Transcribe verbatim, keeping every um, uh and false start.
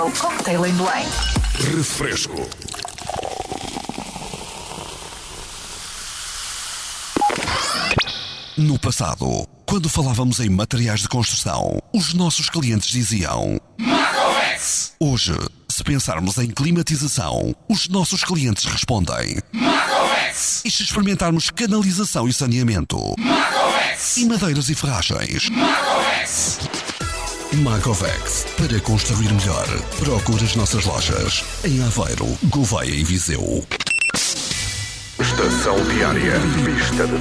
Cocktail em Belém. Refresco. No passado, quando falávamos em materiais de construção, os nossos clientes diziam Macovex. Hoje, se pensarmos em climatização, os nossos clientes respondem Macovex. E se experimentarmos canalização e saneamento, Macovex. E madeiras e ferragens, Macovex. Macovex, para construir melhor. Procure as nossas lojas em Aveiro, Gouveia e Viseu. Estação Diária. Pista de